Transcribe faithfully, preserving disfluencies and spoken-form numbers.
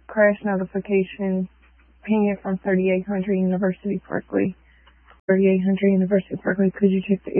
crash notification. Ping it from thirty-eight hundred University Berkeley. thirty-eight hundred University Berkeley, could you check the